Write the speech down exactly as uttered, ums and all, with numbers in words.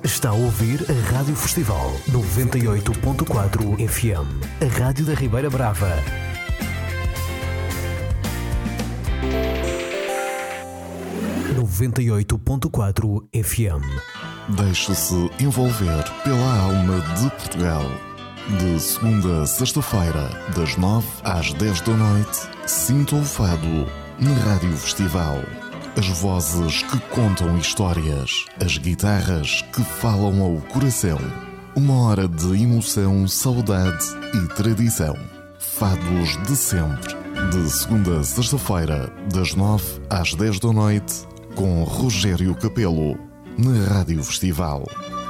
Está a ouvir a Rádio Festival noventa e oito ponto quatro F M, a Rádio da Ribeira Brava. noventa e oito ponto quatro F M. Deixe-se envolver pela alma de Portugal. De segunda a sexta-feira, das nove às dez da noite, sinta o fado na Rádio Festival. As vozes que contam histórias, as guitarras que falam ao coração. Uma hora de emoção, saudade e tradição. Fados de sempre. De segunda a sexta-feira, das nove às dez da noite, com Rogério Capelo, na Rádio Festival.